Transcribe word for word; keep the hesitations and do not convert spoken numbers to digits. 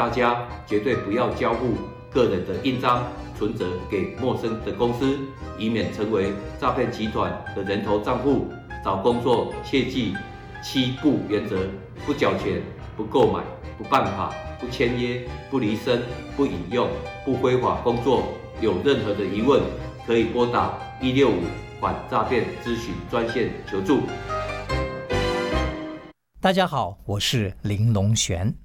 大家绝对不要交付个人的印章、存折给陌生的公司，以免成为诈骗集团的人头账户。找工作切记七不原则：不缴钱、不购买、不办卡、不签约、不离身、不引用、不非法工作。有任何的疑问，可以拨打一六五反诈骗咨询专线求助。 大家好，我是林龙璇。